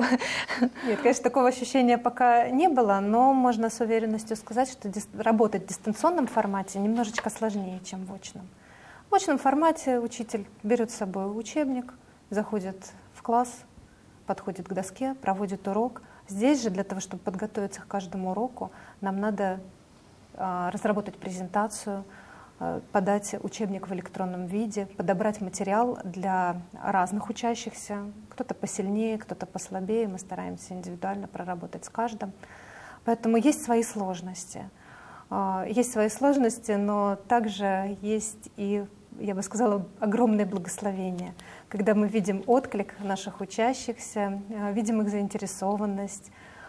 школу. Нет, конечно, такого ощущения пока не было, но можно с уверенностью сказать, что работать в дистанционном формате немножечко сложнее, чем в очном. В очном формате учитель берет с собой учебник, заходит в класс, подходит к доске, проводит урок. Здесь же для того, чтобы подготовиться к каждому уроку, нам надо разработать презентацию, подать учебник в электронном виде, подобрать материал для разных учащихся. Кто-то посильнее, кто-то послабее. Мы стараемся индивидуально проработать с каждым. Поэтому есть свои сложности. Есть свои сложности, но также есть и, я бы сказала, огромное благословение. Когда мы видим отклик наших учащихся, видим их заинтересованность,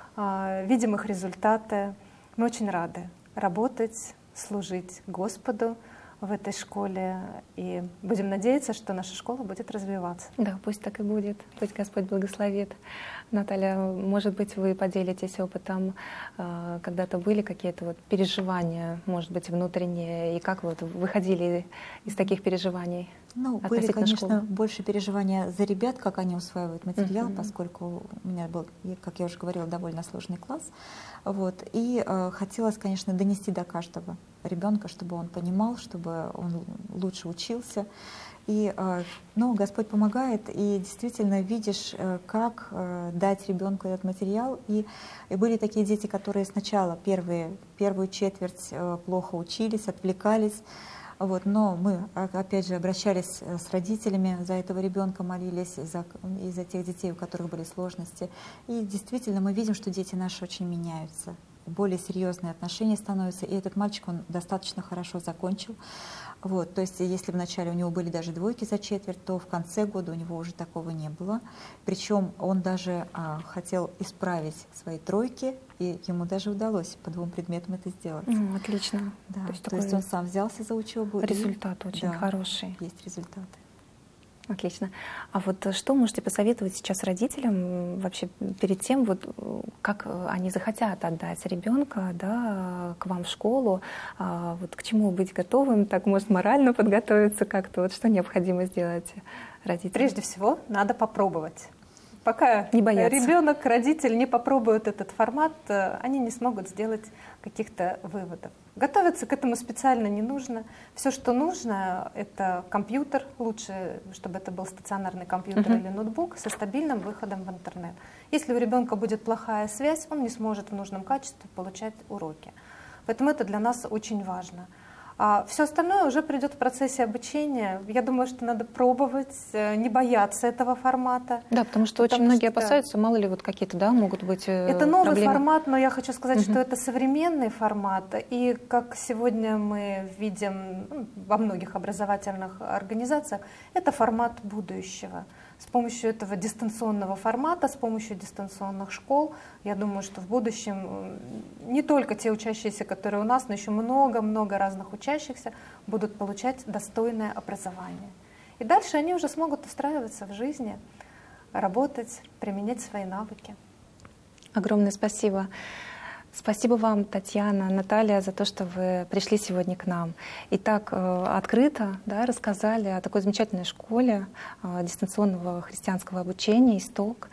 видим их результаты, мы очень рады работать, служить Господу в этой школе. И будем надеяться, что наша школа будет развиваться. Да, пусть так и будет. Пусть Господь благословит. Наталья, может быть, вы поделитесь опытом, когда-то были какие-то вот переживания, может быть, внутренние, и как вы выходили из таких переживаний? Ну, были, конечно, больше переживания за ребят, как они усваивают материал, поскольку у меня был, как я уже говорила, довольно сложный класс. Вот. И хотелось, конечно, донести до каждого ребенка, чтобы он понимал, чтобы он лучше учился. И Господь помогает, и действительно видишь, как дать ребенку этот материал. И были такие дети, которые сначала первую четверть плохо учились, отвлекались. Вот, но мы, опять же, обращались с родителями за этого ребенка, молились из-за тех детей, у которых были сложности. И действительно мы видим, что дети наши очень меняются. Более серьезные отношения становятся. И этот мальчик, он достаточно хорошо закончил. Вот, то есть если вначале у него были даже двойки за четверть, то в конце года у него уже такого не было. Причем он даже хотел исправить свои тройки, и ему даже удалось по 2 предметам это сделать. Отлично. Да, то есть он сам взялся за учебу. Результат очень хороший. Есть результаты. Отлично. А вот что можете посоветовать сейчас родителям вообще перед тем, вот, как они захотят отдать ребенка, да, к вам в школу, вот, к чему быть готовым, так, может, морально подготовиться как-то, вот, что необходимо сделать родителям? Прежде всего, надо попробовать. Пока не ребенок, родитель не попробуют этот формат, они не смогут сделать каких-то выводов. Готовиться к этому специально не нужно. Все, что нужно, это компьютер. Лучше, чтобы это был стационарный компьютер или ноутбук со стабильным выходом в интернет. Если у ребенка будет плохая связь, он не сможет в нужном качестве получать уроки. Поэтому это для нас очень важно. А все остальное уже придет в процессе обучения. Я думаю, что надо пробовать, не бояться этого формата. Да, потому что очень многие опасаются, мало ли вот какие-то, да, могут быть это новый проблемы. Формат, но я хочу сказать, что это современный формат. И как сегодня мы видим во многих образовательных организациях, это формат будущего. С помощью этого дистанционного формата, с помощью дистанционных школ, я думаю, что в будущем не только те учащиеся, которые у нас, но еще много-много разных учащихся будут получать достойное образование. И дальше они уже смогут устраиваться в жизни, работать, применять свои навыки. Огромное спасибо. Спасибо вам, Татьяна, Наталья, за то, что вы пришли сегодня к нам и так открыто, да, рассказали о такой замечательной школе дистанционного христианского обучения «Исток».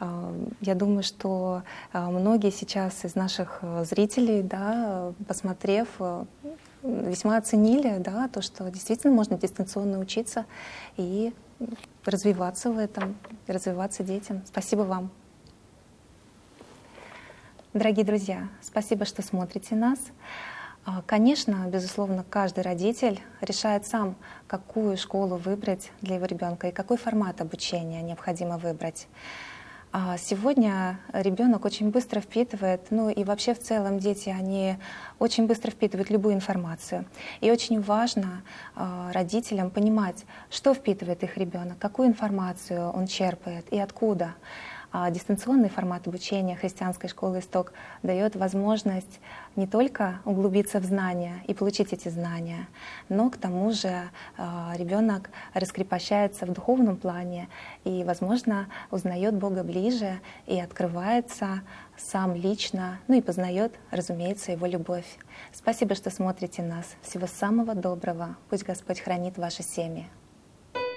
Я думаю, что многие сейчас из наших зрителей, да, посмотрев, весьма оценили, да, то, что действительно можно дистанционно учиться и развиваться в этом, развиваться детям. Спасибо вам. Дорогие друзья, спасибо, что смотрите нас. Конечно, безусловно, каждый родитель решает сам, какую школу выбрать для его ребенка и какой формат обучения необходимо выбрать. Сегодня ребенок очень быстро впитывает, ну и вообще в целом дети, они очень быстро впитывают любую информацию. И очень важно родителям понимать, что впитывает их ребенок, какую информацию он черпает и откуда. Дистанционный формат обучения христианской школы «Исток» дает возможность не только углубиться в знания и получить эти знания, но к тому же ребенок раскрепощается в духовном плане и, возможно, узнает Бога ближе и открывается сам лично, ну и познает, разумеется, Его любовь. Спасибо, что смотрите нас. Всего самого доброго. Пусть Господь хранит ваши семьи.